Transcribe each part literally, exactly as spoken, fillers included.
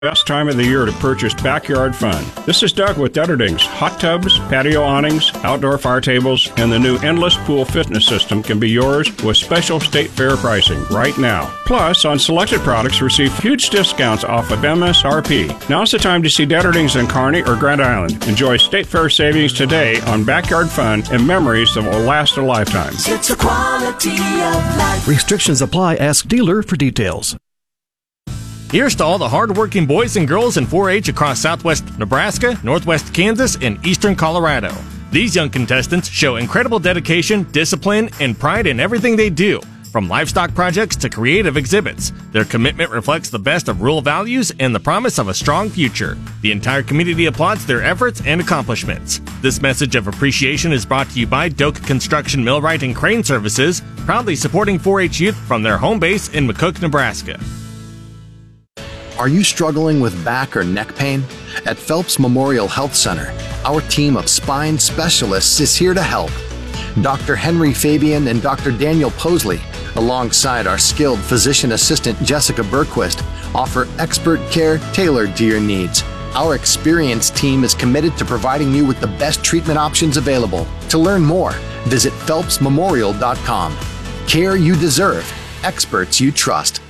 Best time of the year to purchase backyard fun. This is Doug with Detterdings. Hot tubs, patio awnings, outdoor fire tables, and the new Endless Pool Fitness System can be yours with special state fair pricing right now. Plus, on selected products, receive huge discounts off of M S R P. Now's the time to see Detterdings in Kearney or Grand Island. Enjoy state fair savings today on backyard fun and memories that will last a lifetime. It's a quality of life. Restrictions apply. Ask dealer for details. Here's to all the hard-working boys and girls in four H across southwest Nebraska, northwest Kansas, and eastern Colorado. These young contestants show incredible dedication, discipline, and pride in everything they do, from livestock projects to creative exhibits. Their commitment reflects the best of rural values and the promise of a strong future. The entire community applauds their efforts and accomplishments. This message of appreciation is brought to you by Doak Construction Millwright and Crane Services, proudly supporting four H youth from their home base in McCook, Nebraska. Are you struggling with back or neck pain? At Phelps Memorial Health Center, our team of spine specialists is here to help. Doctor Henry Fabian and Doctor Daniel Posley, alongside our skilled physician assistant Jessica Berquist, offer expert care tailored to your needs. Our experienced team is committed to providing you with the best treatment options available. To learn more, visit phelps memorial dot com. Care you deserve, experts you trust.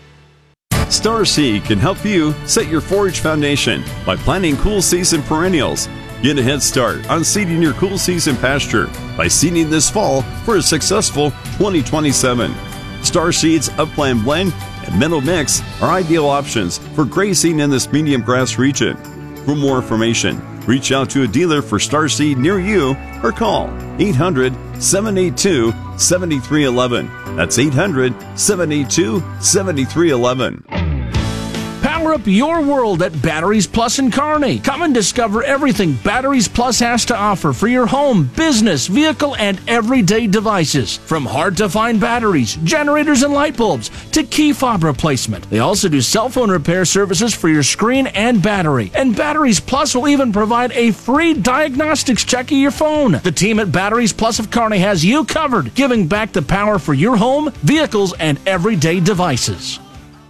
Star Seed can help you set your forage foundation by planting cool season perennials. Get a head start on seeding your cool season pasture by seeding this fall for a successful twenty twenty-seven. Star Seed's Upland Blend and Meadow Mix are ideal options for grazing in this medium grass region. For more information, reach out to a dealer for Star Seed near you or call eight hundred, seven eight two, seven three one one. That's eight hundred, seven eight two, seven three one one. Power up your world at Batteries Plus in Kearney. Come and discover everything Batteries Plus has to offer for your home, business, vehicle, and everyday devices. From hard-to-find batteries, generators, and light bulbs to key fob replacement. They also do cell phone repair services for your screen and battery. And Batteries Plus will even provide a free diagnostics check of your phone. The team at Batteries Plus of Kearney has you covered, giving back the power for your home, vehicles, and everyday devices.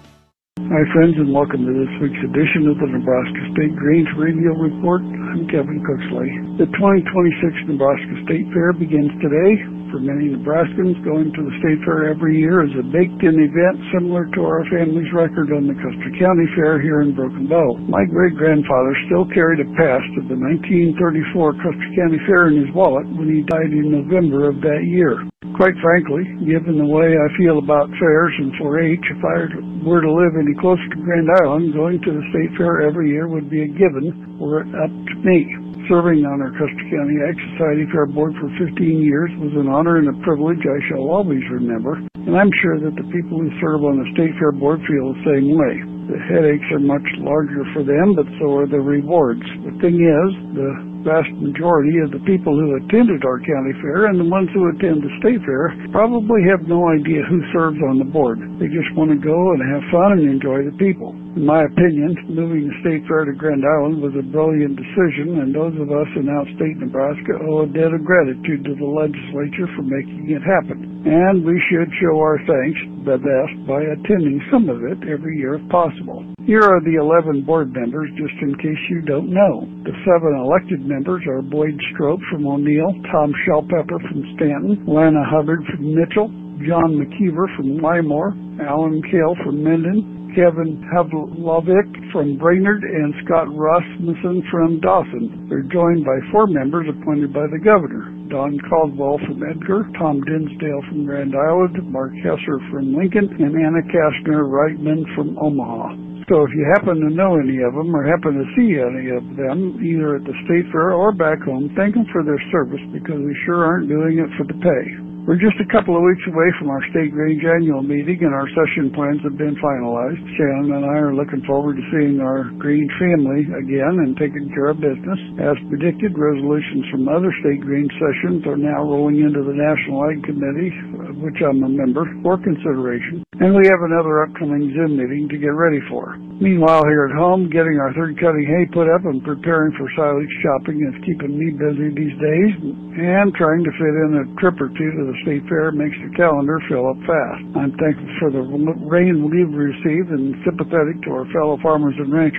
Hi friends, and welcome to this week's edition of the Nebraska State Grains Radio Report. I'm Kevin Cooksley. The twenty twenty-six Nebraska State Fair begins today. For many Nebraskans, going to the State Fair every year is a baked-in event similar to our family's record on the Custer County Fair here in Broken Bow. My great-grandfather still carried a pass to the nineteen thirty-four Custer County Fair in his wallet when he died in November of that year. Quite frankly, given the way I feel about fairs and four H, if I were to live any closer to Grand Island, going to the State Fair every year would be a given were it up to me. Serving on our Custer County Ag Society Fair Board for fifteen years was an honor and a privilege I shall always remember, and I'm sure that the people who serve on the State Fair Board feel the same way. The headaches are much larger for them, but so are the rewards. The thing is, the vast majority of the people who attended our county fair and the ones who attend the state fair probably have no idea who serves on the board. They just want to go and have fun and enjoy the people. In my opinion, moving the state fair to Grand Island was a brilliant decision, and those of us in outstate Nebraska owe a debt of gratitude to the legislature for making it happen. And we should show our thanks the best by attending some of it every year if possible. Here are the eleven board members, just in case you don't know. The seven elected members are Boyd Strope from O'Neill, Tom Shellpepper from Stanton, Lana Hubbard from Mitchell, John McKeever from Lymore, Alan Kale from Minden, Kevin Havlovic from Brainerd, and Scott Rasmussen from Dawson. They're joined by four members appointed by the governor: Don Caldwell from Edgar, Tom Dinsdale from Grand Island, Mark Hesser from Lincoln, and Anna Kastner Reitman from Omaha. So if you happen to know any of them or happen to see any of them, either at the state fair or back home, thank them for their service, because we sure aren't doing it for the pay. We're just a couple of weeks away from our State Grange annual meeting, and our session plans have been finalized. Shannon and I are looking forward to seeing our Grange family again and taking care of business. As predicted, resolutions from other State Grange sessions are now rolling into the National Ag Committee, of which I'm a member, for consideration. And we have another upcoming Zoom meeting to get ready for. Meanwhile, here at home, getting our third cutting hay put up and preparing for silage shopping is keeping me busy these days, and trying to fit in a trip or two to the State Fair makes your calendar fill up fast. I'm thankful for the rain we've received and sympathetic to our fellow farmers and ranchers.